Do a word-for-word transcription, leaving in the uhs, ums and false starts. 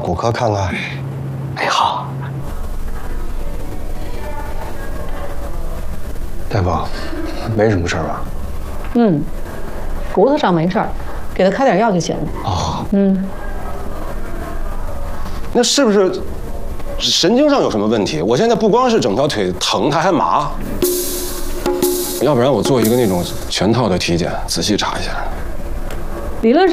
骨科看看。 哎，好。 大夫，没什么事儿吧？ 嗯，骨头上没事儿，给他开点药就行了。 哦， 嗯， 那是不是神经上有什么问题？我现在不光是整条腿疼，它还麻。要不然我做一个那种全套的体检，仔细查一下。 理论上。